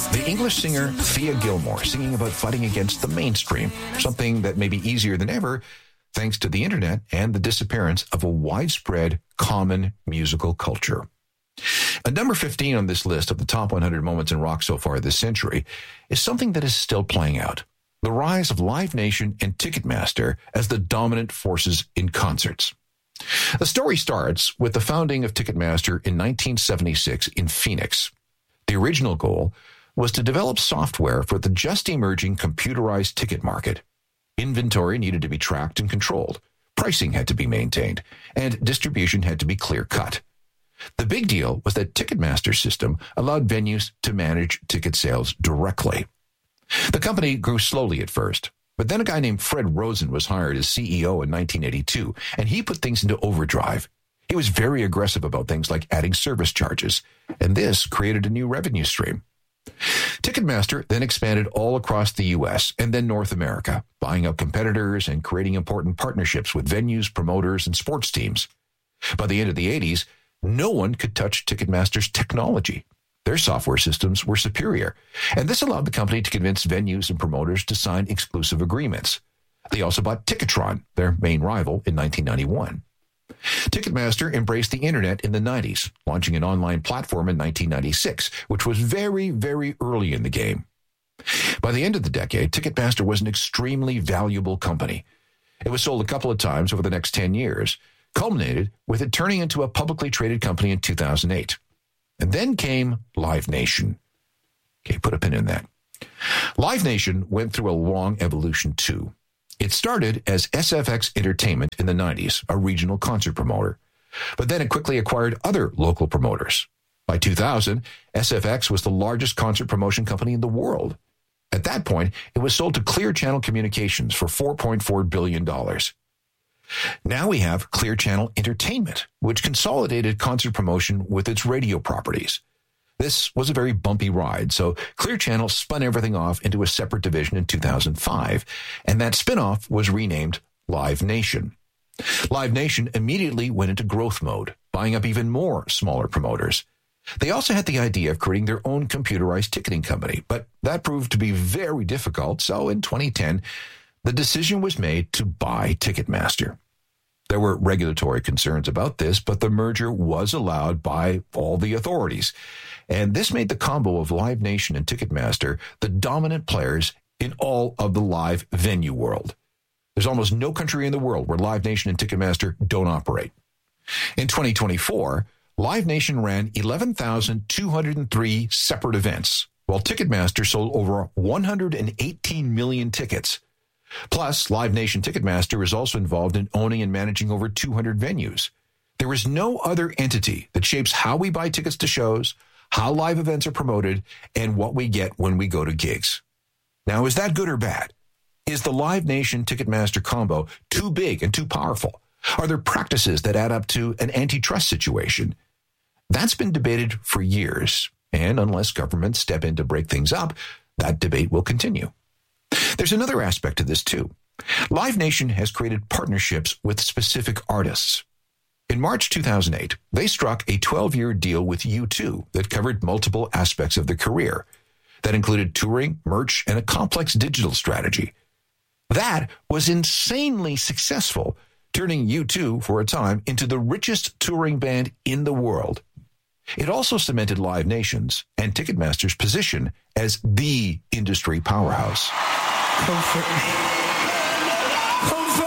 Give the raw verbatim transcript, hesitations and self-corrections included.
The English singer Thea Gilmore singing about fighting against the mainstream, something that may be easier than ever thanks to the internet and the disappearance of a widespread common musical culture. At number fifteen on this list of the top one hundred moments in rock so far this century is something that is still playing out. The rise of Live Nation and Ticketmaster as the dominant forces in concerts. The story starts with the founding of Ticketmaster in nineteen seventy-six in Phoenix. The original goal was to develop software for the just emerging computerized ticket market. Inventory needed to be tracked and controlled. Pricing had to be maintained, and distribution had to be clear-cut. The big deal was that Ticketmaster's system allowed venues to manage ticket sales directly. The company grew slowly at first, but then a guy named Fred Rosen was hired as C E O in nineteen eighty-two, and he put things into overdrive. He was very aggressive about things like adding service charges, and this created a new revenue stream. Ticketmaster then expanded all across the U S and then North America, buying up competitors and creating important partnerships with venues, promoters, and sports teams. By the end of the eighties, no one could touch Ticketmaster's technology. Their software systems were superior, and this allowed the company to convince venues and promoters to sign exclusive agreements. They also bought Ticketron, their main rival, in nineteen ninety-one. Ticketmaster embraced the internet in the nineties, launching an online platform in nineteen ninety-six, which was very, very early in the game. By the end of the decade, Ticketmaster was an extremely valuable company. It was sold a couple of times over the next ten years, culminated with it turning into a publicly traded company in two thousand eight. And then came Live Nation. Okay, put a pin in that. Live Nation went through a long evolution too. It started as S F X Entertainment in the nineties, a regional concert promoter. But then it quickly acquired other local promoters. By two thousand, S F X was the largest concert promotion company in the world. At that point, it was sold to Clear Channel Communications for four point four billion dollars. Now we have Clear Channel Entertainment, which consolidated concert promotion with its radio properties. This was a very bumpy ride, so Clear Channel spun everything off into a separate division in two thousand five, and that spinoff was renamed Live Nation. Live Nation immediately went into growth mode, buying up even more smaller promoters. They also had the idea of creating their own computerized ticketing company, but that proved to be very difficult, so in twenty ten, the decision was made to buy Ticketmaster. There were regulatory concerns about this, but the merger was allowed by all the authorities. And this made the combo of Live Nation and Ticketmaster the dominant players in all of the live venue world. There's almost no country in the world where Live Nation and Ticketmaster don't operate. In twenty twenty-four, Live Nation ran eleven thousand two hundred three separate events, while Ticketmaster sold over one hundred eighteen million tickets. Plus, Live Nation Ticketmaster is also involved in owning and managing over two hundred venues. There is no other entity that shapes how we buy tickets to shows, how live events are promoted, and what we get when we go to gigs. Now, is that good or bad? Is the Live Nation Ticketmaster combo too big and too powerful? Are there practices that add up to an antitrust situation? That's been debated for years, and unless governments step in to break things up, that debate will continue. There's another aspect to this, too. Live Nation has created partnerships with specific artists. In March two thousand eight, they struck a twelve-year deal with U two that covered multiple aspects of their career. That included touring, merch, and a complex digital strategy. That was insanely successful, turning U two, for a time, into the richest touring band in the world. It also cemented Live Nation's and Ticketmaster's position as the industry powerhouse. Comfort me. Comfort